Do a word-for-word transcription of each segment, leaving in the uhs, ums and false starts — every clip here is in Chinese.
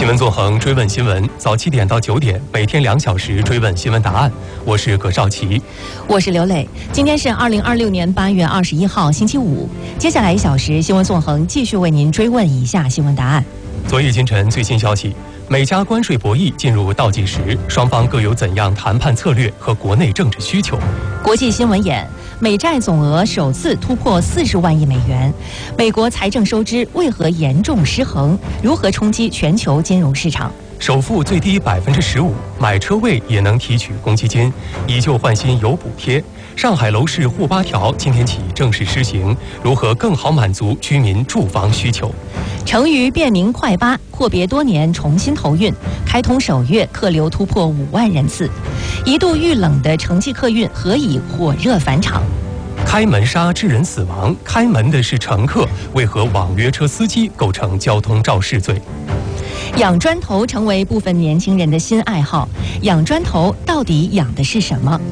闻纵横，追问新闻，早七点到九点，每天两小时追问新闻答案。我是葛少奇， 我是刘磊。今天是二零二六年八月二十一号，星期五。接下来一小时，新闻纵横继续为您追问以下新闻答案。 昨夜今晨最新消息，美加关税博弈进入倒计时，双方各有怎样谈判策略和国内政治需求？ 国际新闻眼，美债总额首次突破四十万亿美元，美国财政收支为何严重失衡？如何冲击全球金融市场？ 首付最低百分之十五，买车位也能提取公积金，以旧换新有补贴。上海楼市沪八条今天起正式施行，如何更好满足居民住房需求？ 成渝便民快八阔别多年重新投运，开通首月客流突破五万人次，一度遇冷的城际客运何以火热返场？ 开门杀致人死亡，开门的是乘客，为何网约车司机构成交通肇事罪？ 养砖头成为部分年轻人的新爱好，养砖头到底养的是什么？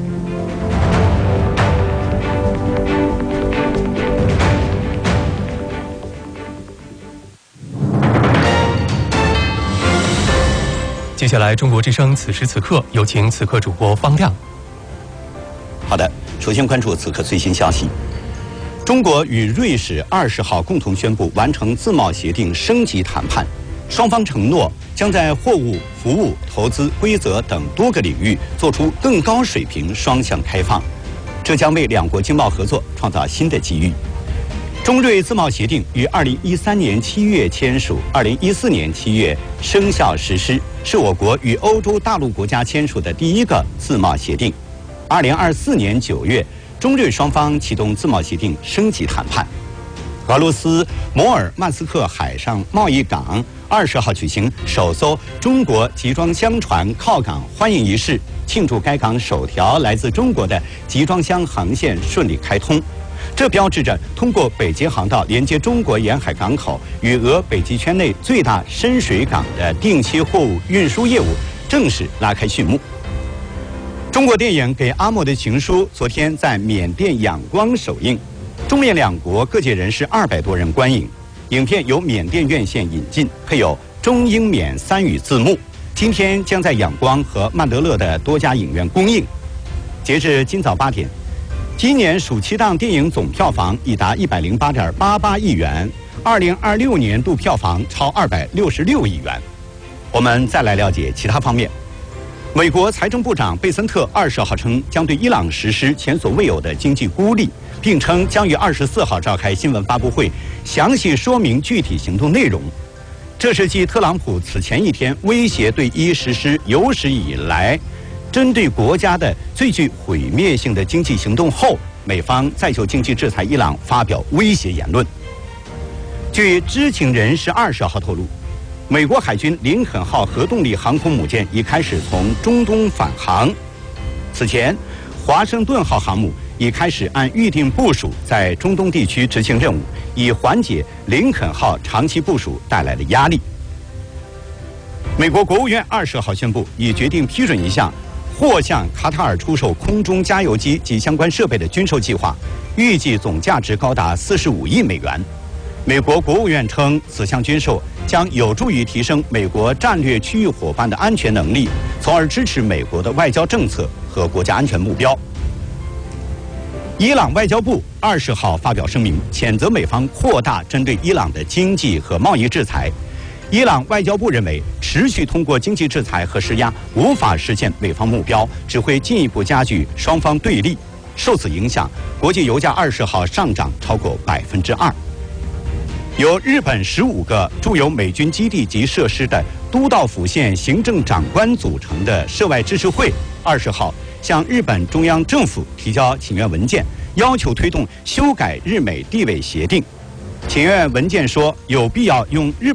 接下来，中国之声此时此刻有请此刻主播方亮。 好的，首先关注此刻最新消息。中国与瑞士二十号共同宣布完成自贸协定升级谈判，双方承诺将在货物、服务、投资、规则等多个领域做出更高水平双向开放，这将为两国经贸合作创造新的机遇。中瑞自贸协定于二零一三年七月签署，二零一四年七月生效实施，是我国与欧洲大陆国家签署的第一个自贸协定。二零二四年九月，中瑞双方启动自贸协定升级谈判。俄罗斯摩尔曼斯克海上贸易港二十号举行首艘中国集装箱船靠港欢迎仪式，庆祝该港首条来自中国的集装箱航线顺利开通。这标志着通过北捷航道连接中国沿海港口与俄北极圈内最大深水港的定期货物运输业务正式拉开序幕。中国电影《给阿莫的情书》昨天在缅甸仰光首映，中缅两国各界人士二百多人观影。影片由缅甸院线引进，配有中英缅三语字幕。今天将在仰光和曼德勒的多家影院公映。截至今早八点，今年暑期档电影总票房已达一百零八点八八亿元，二零二六年度票房超二百六十六亿元。我们再来了解其他方面。美国财政部长贝森特二十号称，将对伊朗实施前所未有的经济孤立，并称将于二十四号召开新闻发布会，详细说明具体行动内容。这是继特朗普此前一天威胁对伊实施有史以来针对国家的最具毁灭性的经济行动后，美方再就经济制裁伊朗发表威胁言论。据知情人士二十号透露，美国海军林肯号核动力航空母舰已开始从中东返航。此前，华盛顿号航母已开始按预定部署在中东地区执行任务，以缓解林肯号长期部署带来的压力。美国国务院二十号宣布，已决定批准一项或向卡塔尔出售空中加油机及相关设备的军售计划，预计总价值高达四十五亿美元。美国国务院称，此项军售将有助于提升美国战略区域伙伴的安全能力，从而支持美国的外交政策和国家安全目标。伊朗外交部二十号发表声明，谴责美方扩大针对伊朗的经济和贸易制裁。伊朗外交部认为，持续通过经济制裁和施压无法实现美方目标，只会进一步加剧双方对立。受此影响，国际油价二十号上涨超过百分之二。由日本十五个驻有美军基地及设施的都道府县行政长官组成的涉外支持会，二十号向日本中央政府提交请愿文件，要求推动修改日美地位协定。请愿文件说，有必要用日